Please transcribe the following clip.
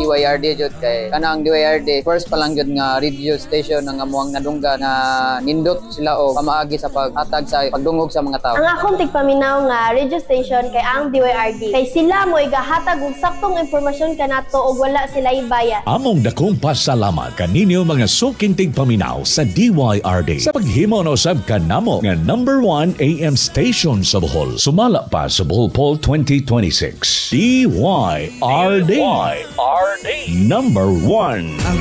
DYRD jud kay kanang DYRD first pa lang jud nga radio station nga amuang nadungga na nindot sila og pamaagi sa paghatag sa pagdungog sa mga tao. Ang akong tigpaminaw nga radio station kay ang DYRD kay sila mo igahatag og saktong impormasyon kanato og wala sila ibayad. Among dakong pasalamat kaninyo mga suking tigpaminaw sa DYRD sa paghimo na usab kanamo nga number 1 AM station sa Bohol. Sumala pa sa Bohol Poll 2026. DYRD. Number 1.